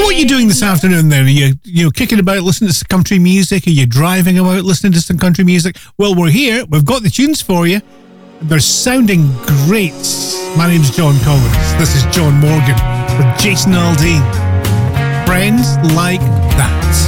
What are you doing this afternoon then? Are you kicking about listening to some country music? Are you driving about listening to some country music? Well, we're here. We've got the tunes for you. They're sounding great. My name's John Collins. This is John Morgan with Jason Aldean. Friends Like That.